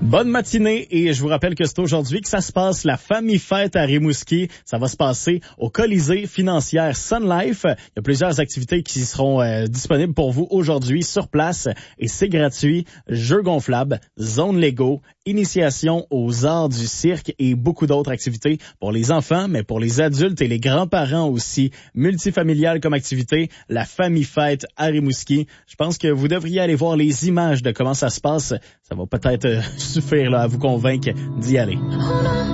Bonne matinée et je vous rappelle que c'est aujourd'hui que ça se passe, la Famille Fête à Rimouski. Ça va se passer au Colisée financière Sun Life. Il y a plusieurs activités qui seront disponibles pour vous aujourd'hui sur place et c'est gratuit. Jeux gonflables, zone Lego, initiation aux arts du cirque et beaucoup d'autres activités pour les enfants, mais pour les adultes et les grands-parents aussi. Multifamilial comme activité, la Famille Fête à Rimouski. Je pense que vous devriez aller voir les images de comment ça se passe. Ça va peut-être suffire là, à vous convaincre d'y aller.